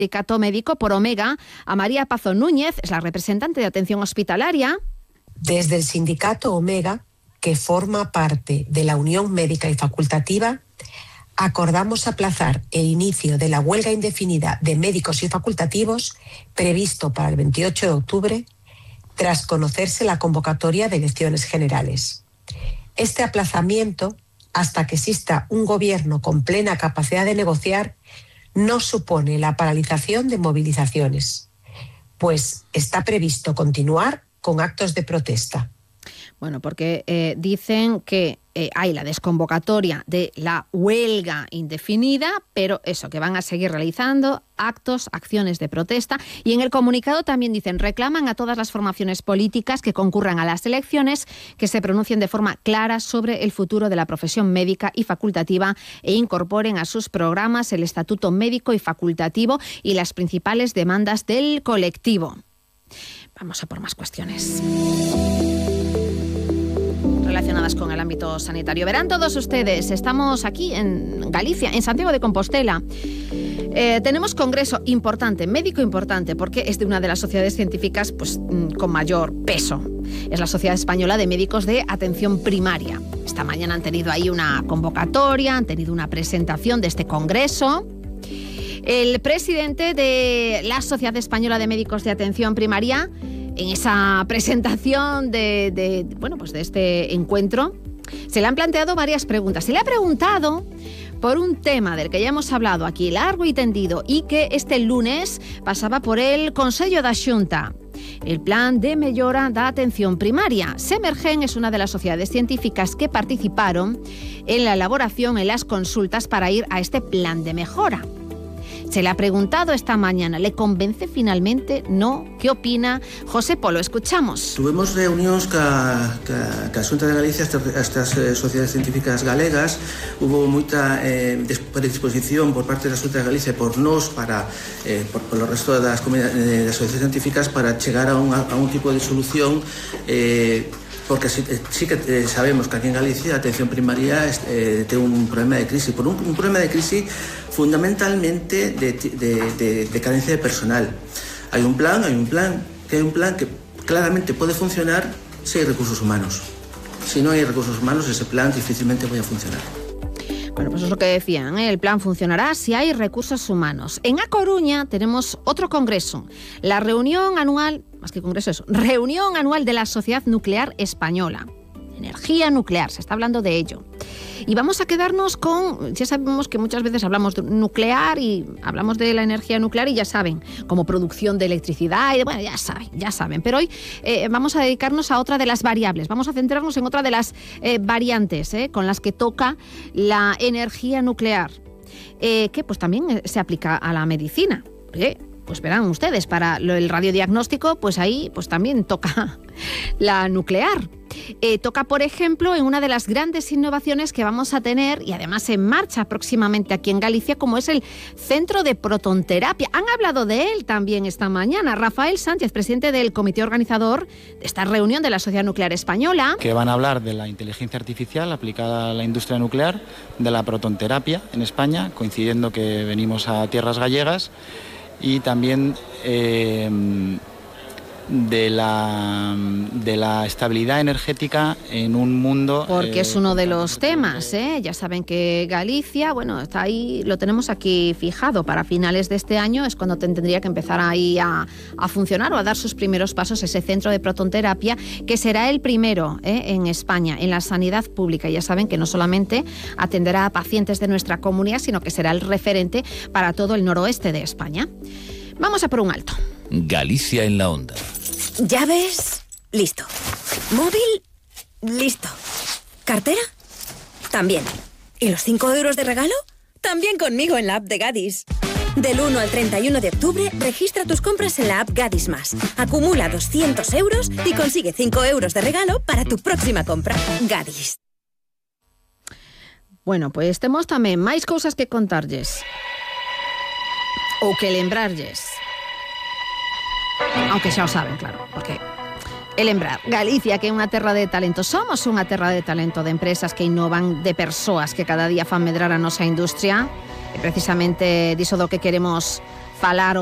sindicato médico por Omega, a María Pazo Núñez, es la representante de atención hospitalaria. Desde el sindicato Omega, que forma parte de la Unión Médica y Facultativa, acordamos aplazar el inicio de la huelga indefinida de médicos y facultativos previsto para el 28 de octubre, tras conocerse la convocatoria de elecciones generales. Este aplazamiento, hasta que exista un gobierno con plena capacidad de negociar, no supone la paralización de movilizaciones, pues está previsto continuar con actos de protesta. Bueno, porque dicen que hay la desconvocatoria de la huelga indefinida, pero eso, que van a seguir realizando actos, acciones de protesta. Y en el comunicado también dicen, reclaman a todas las formaciones políticas que concurran a las elecciones que se pronuncien de forma clara sobre el futuro de la profesión médica y facultativa e incorporen a sus programas el estatuto médico y facultativo y las principales demandas del colectivo. Vamos a por más cuestiones relacionadas con el ámbito sanitario. Verán todos ustedes, estamos aquí en Galicia, en Santiago de Compostela. Tenemos congreso importante, médico importante, porque es de una de las sociedades científicas con mayor peso. Es la Sociedad Española de Médicos de Atención Primaria. Esta mañana han tenido ahí una convocatoria, han tenido una presentación de este congreso. El presidente de la Sociedad Española de Médicos de Atención Primaria, en esa presentación de este encuentro, se le han planteado varias preguntas. Se le ha preguntado por un tema del que ya hemos hablado aquí largo y tendido y que este lunes pasaba por el Consello da Xunta. El Plan de Mellora da Atención Primaria. Semergen es una de las sociedades científicas que participaron en la elaboración, en las consultas para ir a este plan de mejora. Se le ha preguntado esta mañana, ¿le convence finalmente? ¿No? ¿Qué opina? José Polo, escuchamos. Tuvemos reunións ca Xunta de Galicia, estas sociedades científicas galegas. Hubo moita predisposición por parte da Xunta de Galicia por nós, por o resto das sociedades científicas, para chegar a un tipo de solución, porque sí que sabemos que aquí en Galicia a atención primaria ten un problema de crisis, por un problema de crisis fundamentalmente de carencia de personal. Hay un plan que claramente puede funcionar si hay recursos humanos. Si no hay recursos humanos, ese plan difícilmente puede funcionar. Bueno, pues es lo que decían, ¿eh? El plan funcionará si hay recursos humanos. En A Coruña tenemos otro congreso, la reunión anual, más que congreso eso, reunión anual de la Sociedad Nuclear Española. Energía nuclear, se está hablando de ello. Y vamos a quedarnos con, ya sabemos que muchas veces hablamos de nuclear y hablamos de la energía nuclear y ya saben, como producción de electricidad, y bueno, ya saben. Pero hoy vamos a dedicarnos a otra de las variables, vamos a centrarnos en otra de las variantes con las que toca la energía nuclear, que pues también se aplica a la medicina. Pues verán ustedes, para el radiodiagnóstico, pues ahí pues también toca la nuclear. Toca, por ejemplo, en una de las grandes innovaciones que vamos a tener y además en marcha próximamente aquí en Galicia, como es el Centro de Protonterapia. Han hablado de él también esta mañana. Rafael Sánchez, presidente del comité organizador de esta reunión de la Sociedad Nuclear Española. Que van a hablar de la inteligencia artificial aplicada a la industria nuclear, de la protonterapia en España, coincidiendo que venimos a tierras gallegas, y también de la estabilidad energética en un mundo... Porque es uno de los temas, ya saben que Galicia, bueno, está ahí, lo tenemos aquí fijado, para finales de este año es cuando tendría que empezar ahí a funcionar o a dar sus primeros pasos ese centro de protonterapia, que será el primero en España, en la sanidad pública. Ya saben que no solamente atenderá a pacientes de nuestra comunidad, sino que será el referente para todo el noroeste de España. Vamos a por un alto. Galicia en la onda. ¿Llaves? Listo. ¿Móvil? Listo. ¿Cartera? También. ¿Y los 5 euros de regalo? También conmigo en la app de Gadis. Del 1 al 31 de octubre, registra tus compras en la app Gadis Más. Acumula 200 euros y consigue 5 euros de regalo para tu próxima compra. Gadis. Bueno, pues temos tamén máis cousas que contarlles. Ou que lembrarlles. Aunque xa o saben, claro, porque é lembrar, Galicia, que é unha terra de talento, somos unha terra de talento, de empresas que innovan, de persoas que cada día fan medrar a nosa industria, e precisamente diso do que queremos falaron